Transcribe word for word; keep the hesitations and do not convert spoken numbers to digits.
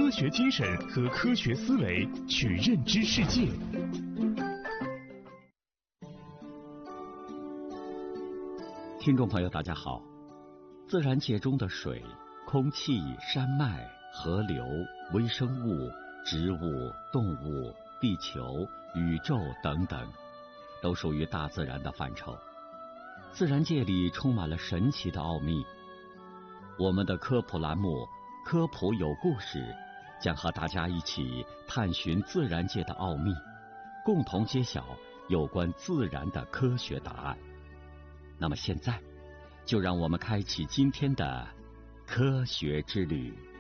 科学精神和科学思维去认知世界。 听众朋友，大家好。自然界中的水、空气、山脉、河流、微生物、植物、动物、地球、宇宙等等，都属于大自然的范畴。自然界里充满了神奇的奥秘。我们的科普栏目《科普有故事》将和大家一起探寻自然界的奥秘，共同揭晓有关自然的科学答案。那么现在，就让我们开启今天的科学之旅。